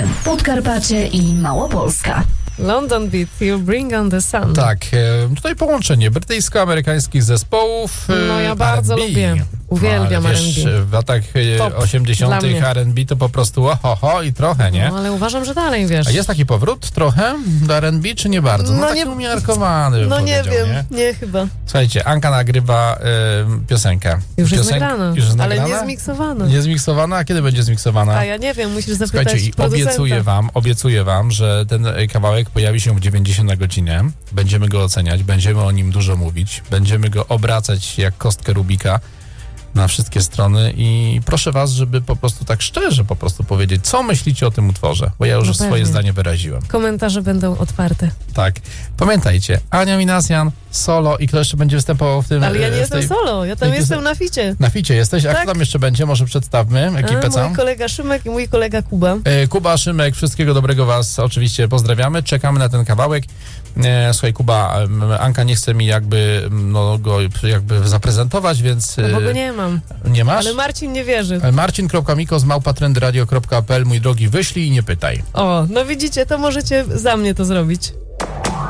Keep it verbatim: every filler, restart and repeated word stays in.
Podkarpacie i Małopolska. London Beat, You Bring on the Sun. Tak, e, tutaj połączenie brytyjsko-amerykańskich zespołów. E, No ja bardzo R and B. lubię. Uwielbiam no, R and wiesz, B. w latach Top osiemdziesiątych dla mnie. R and B to po prostu oho i trochę, nie? No ale uważam, że dalej, wiesz. A jest taki powrót trochę do R and B, czy nie bardzo? No, No taki nie- umiarkowany bym No nie powiedział, wiem, nie? nie chyba. Słuchajcie, Anka nagrywa y, piosenkę. Już jest Piosenk- nagrana, Już jest ale nagrana? nie zmiksowana. Nie zmiksowana? A kiedy będzie zmiksowana? A ja nie wiem, musisz zapytać Słuchajcie, i producenta. obiecuję wam, obiecuję wam, że ten kawałek pojawi się w dziewięćdziesiąt na godzinę. Będziemy go oceniać, będziemy o nim dużo mówić, będziemy go obracać jak kostkę Rubika na wszystkie strony i proszę was, żeby po prostu tak szczerze po prostu powiedzieć, co myślicie o tym utworze, bo ja już No swoje pewnie. zdanie wyraziłem. Komentarze będą otwarte. Tak. Pamiętajcie, Ania Minasjan, solo i kto jeszcze będzie występował w tym... Ale ja nie w jestem tej- solo, ja tam tej jestem piosen- na ficie. Na ficie jesteś? A Tak. kto tam jeszcze będzie? Może przedstawmy ekipę A, całą? mój kolega Szymek i mój kolega Kuba. E, Kuba, Szymek, wszystkiego dobrego was oczywiście pozdrawiamy. Czekamy na ten kawałek. E, słuchaj, Kuba, em, Anka nie chce mi jakby em, no, go jakby zaprezentować, więc... No bo e, go nie mam. nie masz? Ale Marcin nie wierzy. marcin kropka mikos małpa trendy radio kropka p l, mój drogi, wyślij i nie pytaj. O, no widzicie, to możecie za mnie to zrobić.